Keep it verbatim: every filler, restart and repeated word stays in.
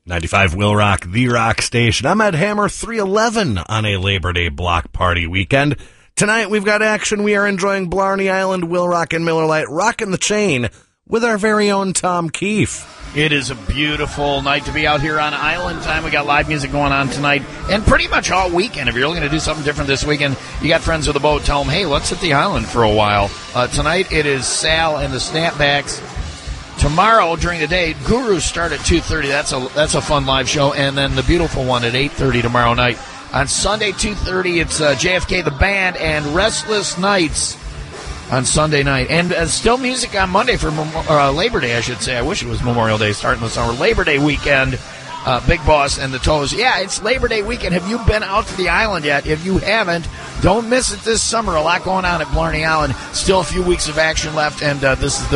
ninety-five Will Rock, the rock station. I'm Ed Hammer, three eleven on a Labor Day block party weekend. Tonight we've got action. We are enjoying Blarney Island, Will Rock, and Miller Lite rocking the chain with our very own Tom Keefe. It is a beautiful night to be out here on Island Time. We got live music going on tonight and pretty much all weekend. If you're looking to do something different this weekend, you got friends with a boat, tell them, hey, let's hit the island for a while. Uh, tonight it is Sal and the Snapbacks. Tomorrow during the day, Gurus start at two thirty. That's a that's a fun live show. And then the beautiful one at eight thirty tomorrow night. On Sunday, two thirty, it's uh, J F K the Band and Restless Nights on Sunday night. And uh, still music on Monday for uh, Labor Day, I should say. I wish it was Memorial Day starting the summer. Labor Day weekend, uh, Big Boss and the Toes. Yeah, it's Labor Day weekend. Have you been out to the island yet? If you haven't, don't miss it this summer. A lot going on at Blarney Island. Still a few weeks of action left, and uh, this is the